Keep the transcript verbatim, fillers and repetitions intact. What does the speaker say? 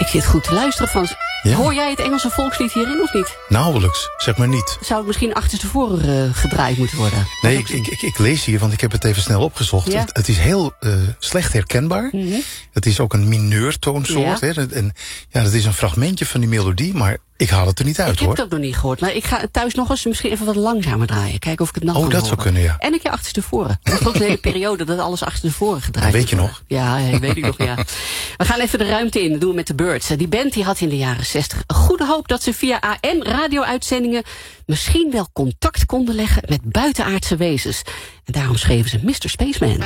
Ik zit goed te luisteren, Frans. Ja. Hoor jij het Engelse volkslied hierin of niet? Nauwelijks, zeg maar niet. Zou het misschien achterstevoren uh, gedraaid moeten worden? Nee, ik, ik, ik, ik lees hier, want ik heb het even snel opgezocht. Ja. Het, het is heel uh, slecht herkenbaar. Mm-hmm. Het is ook een mineurtoonsoort. Ja. Hè? En ja, dat is een fragmentje van die melodie, maar ik haal het er niet uit, ik hoor. Ik heb het ook nog niet gehoord, maar ik ga het thuis nog eens misschien even wat langzamer draaien. Kijken of ik het nog Oh, kan dat horen. zou kunnen, ja. En een keer achterstevoren. Het is ook een hele periode dat alles achterstevoren gedraaid Dat weet je wordt. nog. Ja, ja, weet ik nog, ja. We gaan even de ruimte in, dat doen we met de Birds. Die band die had in de jaren zestig een goede hoop dat ze via A M-radio-uitzendingen misschien wel contact konden leggen met buitenaardse wezens. En daarom schreven ze mister Spaceman.